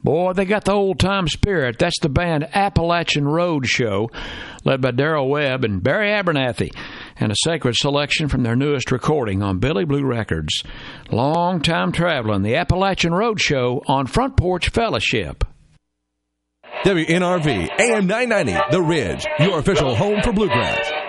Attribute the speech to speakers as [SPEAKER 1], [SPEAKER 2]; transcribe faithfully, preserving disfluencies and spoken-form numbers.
[SPEAKER 1] Boy, they got the old-time spirit. That's the band Appalachian Road Show, led by Darrell Webb and Barry Abernathy, and a sacred selection from their newest recording on Billy Blue Records. Long-time traveling, the Appalachian Road Show on Front Porch Fellowship.
[SPEAKER 2] W N R V, A M nine ninety, The Ridge, your official home for bluegrass.